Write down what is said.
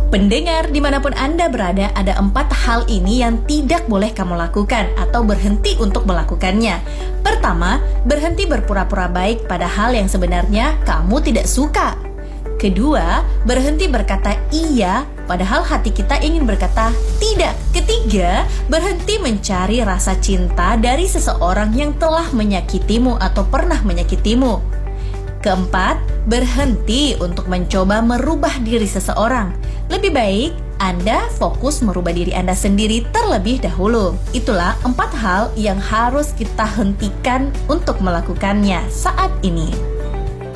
Pendengar, dimanapun Anda berada, ada 4 hal ini yang tidak boleh kamu lakukan atau berhenti untuk melakukannya. Pertama, berhenti berpura-pura baik pada hal yang sebenarnya kamu tidak suka. Kedua, berhenti berkata iya padahal hati kita ingin berkata tidak. Ketiga, berhenti mencari rasa cinta dari seseorang yang telah menyakitimu atau pernah menyakitimu. Keempat, berhenti untuk mencoba merubah diri seseorang. Lebih baik Anda fokus merubah diri Anda sendiri terlebih dahulu. Itulah 4 hal yang harus kita hentikan untuk melakukannya saat ini.